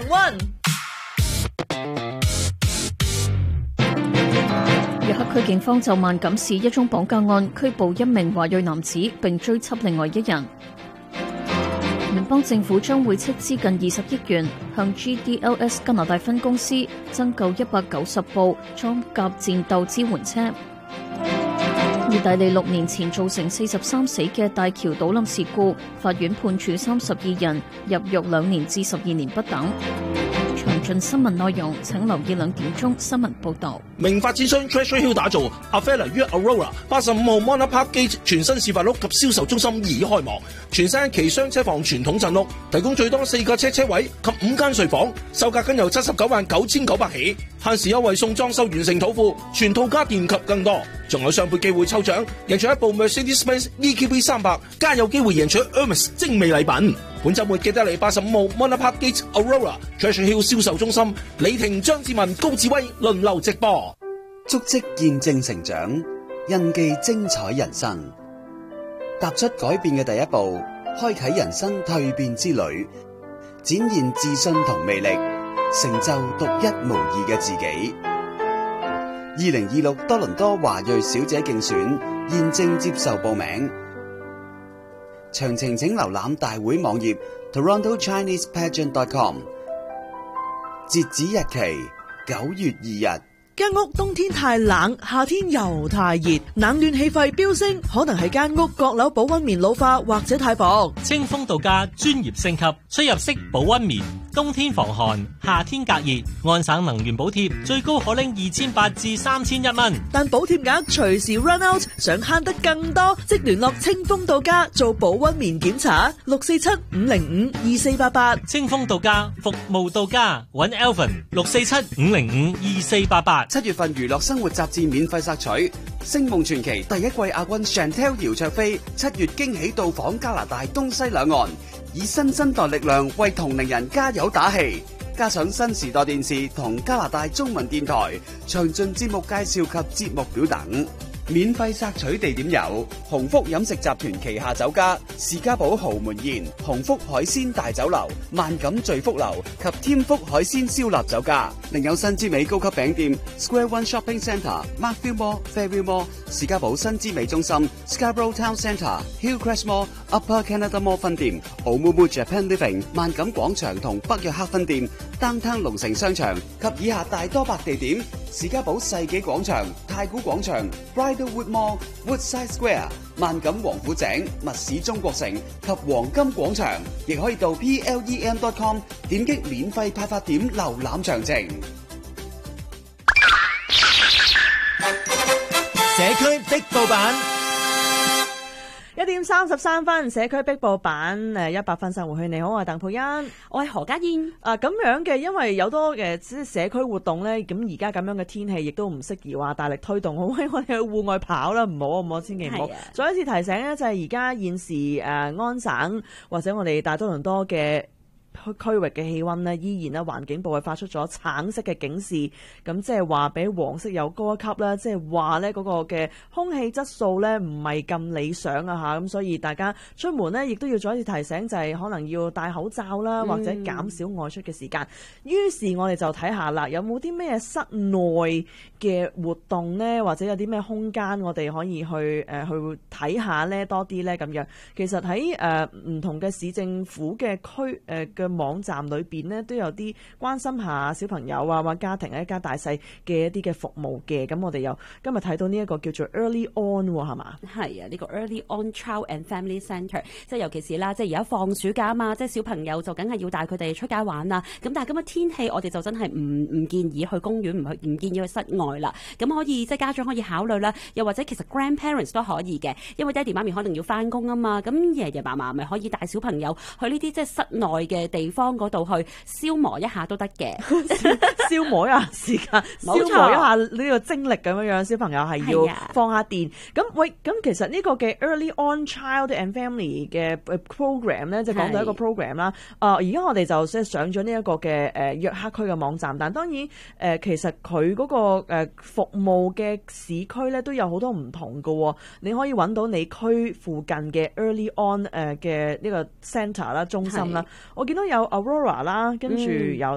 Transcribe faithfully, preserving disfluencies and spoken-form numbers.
one。 約克區警方就萬錦市一宗綁架案拘捕一名華裔男子，並追緝另外一人。聯邦政府將會斥資近二十億元向 G D L S 加拿大分公司增購一百九十部裝甲戰鬥支援車。意大利六年前造成四十三死嘅大橋倒冧事故，法院判處三十二人入獄兩年至十二年不等。詳盡新聞內容請留意兩點鐘新聞報導。 名發展商 Treasure Hill 打造 Avella 於 Aurora 八十五號 Monarch Park Gate 全新示範屋及銷售中心已開幕，全新期雙車房傳統鎮屋，提供最多四個車車位及五間睡房，售價僅由七十九萬九千九百起，限時優惠送裝修完成土庫，全套家電及更多，仲有雙倍機會抽獎，贏取一部 Mercedes-Benz E Q B 三百，加有機會贏取 Hermes 精美禮品。本週末記得嚟八十五號 Monarch Park Gate Aurora Treasure Hill 銷售中心，李婷、張志文、高志威輪流直播。 足跡見證成長，印記精彩人生。踏出改變嘅第一步，開啟人生蛻變之旅，展現自信同魅力，成就獨一無二嘅自己。二零二六多倫多華裔小姐競選現正接受報名，詳情請瀏覽大會網頁 toronto chinese pageant dot com， 截止日期九月二日。 間屋冬天太冷，夏天又太熱，冷暖氣費飆升，可能係間屋閣樓保溫棉老化或者太薄。 清風度假專業升級，出入式保溫棉，冬天防寒，夏天隔熱，安省能源補貼最高可拎二千八至三千一蚊， 但補貼額隨時 run out， 想慳得更多，即聯絡清風度假做保溫棉檢查，六四七五零五二四八八。 清風度假服務到家，揾 Alvin 六四七五零五二四八八。 七月份娛樂生活雜誌免費索取，《星夢傳奇》第一季亞軍 Chantel 姚焯菲七月驚喜到訪加拿大東西兩岸，以新生代力量為同齡人加油打氣。加上新時代電視同加拿大中文電台詳盡節目介紹及節目表等。免費索取地點有鴻福飲食集團旗下酒家士嘉堡豪門宴、鴻福海鮮大酒樓、萬錦聚福樓及添福海鮮燒臘酒家，另有新之美高級餅店 Square One Shopping Centre、Markville Mall、Fairview Mall、士嘉堡新之美中心、Scarborough Town Centre、Hillcrest Mall、Upper Canada Mall 分店、Oumuamua Japan Living、萬錦廣場同北約克分店、Downtown 龍城商場及以下大多百地點：士嘉堡世紀廣場、太古廣場、Bridlewood Mall、Woodside Square、萬錦王府井、密市中國城及黃金廣場，亦可以到 P L E M dot com 點擊免費派發點瀏覽詳情。 社區壁報版。 一點三十三分，社區壁報版誒一百分生活圈，你好，我係鄧佩欣， 我係何家燕。 啊咁樣嘅，因為有多嘅即係社區活動咧，咁而家咁樣嘅天氣，亦都唔適宜話大力推動，好喂我哋去戶外跑啦，唔好唔好，千祈唔好。再一次提醒咧，就係而家現時誒安省或者我哋大多倫多嘅區域嘅氣溫呢，依然咧環境部係發出咗橙色嘅警示，咁即係話比黃色有高一級啦，即係話呢嗰個嘅空氣質素呢唔係咁理想啊吓，咁所以大家出門呢亦都要再一次提醒，就係可能要戴口罩啦，或者減少外出嘅時間。於、嗯、是我哋就睇下啦，有冇啲咩室內嘅活動呢？或者有啲咩空間我哋可以去誒、呃、去睇下呢多啲呢？咁樣。其實喺誒唔同嘅市政府嘅區誒嘅網站裏邊呢，都有啲關心下小朋友啊或家庭一家大細嘅一啲嘅服務嘅。咁我哋又今日睇到呢一個叫做 Early On 係嘛？ 係啊，呢、這個 Early On Child and Family Centre， 即係尤其是啦，即係而家放暑假啊嘛，即係小朋友就梗係要帶佢哋出街玩啦。咁但係今日天氣，我哋就真係唔唔建議去公園，唔去唔建議去室外啦。咁可以即係家長可以考慮啦，又或者其實 grandparents 都可以嘅，因為爹哋媽咪可能要翻工啊嘛。咁爺爺嫲嫲咪可以帶小朋友去呢啲即係室內嘅地方嗰度去消磨一下都得嘅， 消磨一下時間，消磨一下呢個精力咁樣樣。小朋友係要放下電。咁喂，咁其實呢個嘅 Early On Child and Family 嘅 program 咧，即係講到一個 program 啦。啊，而家我哋就即係上咗呢一個嘅誒約克區嘅網站，但當然誒、呃、其實佢嗰個誒服務嘅市區咧都有好多唔同嘅。你可以揾到你區附近嘅 Early On 誒嘅呢個 centre 啦，中心啦。我見到有 Aurora 啦，跟住有